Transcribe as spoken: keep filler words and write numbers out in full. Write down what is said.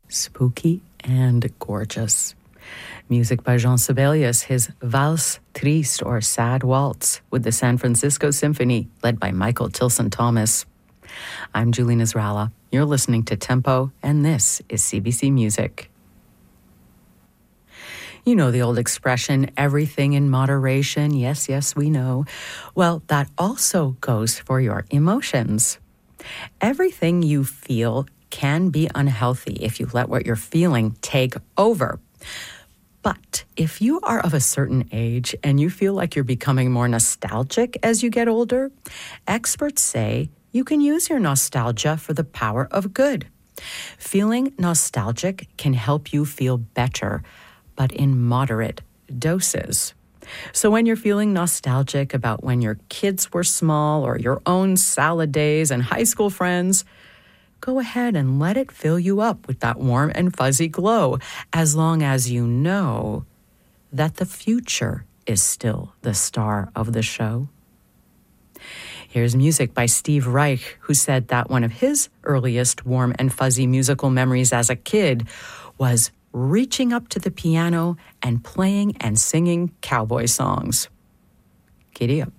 spooky and gorgeous. Music by Jean Sibelius, his Valse Triste or Sad Waltz with the San Francisco Symphony, led by Michael Tilson Thomas. I'm Julie Nasrallah. You're listening to Tempo, and this is C B C Music. You know the old expression, everything in moderation. Yes, yes, we know. Well, that also goes for your emotions. Everything you feel can be unhealthy if you let what you're feeling take over. But if you are of a certain age and you feel like you're becoming more nostalgic as you get older, experts say you can use your nostalgia for the power of good. Feeling nostalgic can help you feel better, but in moderate doses. So when you're feeling nostalgic about when your kids were small or your own salad days and high school friends, go ahead and let it fill you up with that warm and fuzzy glow, as long as you know that the future is still the star of the show. Here's music by Steve Reich, who said that one of his earliest warm and fuzzy musical memories as a kid was reaching up to the piano and playing and singing cowboy songs. Giddy up.